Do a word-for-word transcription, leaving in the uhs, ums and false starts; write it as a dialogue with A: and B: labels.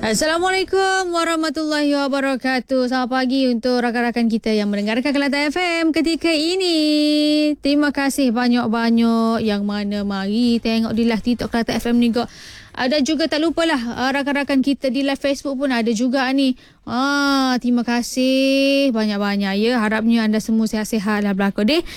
A: Assalamualaikum warahmatullahi wabarakatuh. Selamat pagi untuk rakan-rakan kita yang mendengarkan Kelantan F M ketika ini. Terima kasih banyak-banyak yang mana mari tengok di live TikTok Kelantan F M ni kok. Ada juga tak lupalah rakan-rakan kita di live Facebook pun ada juga ni. Ah, terima kasih banyak-banyak ya. Harapnya anda semua sihat-sihat lah berlaku deh.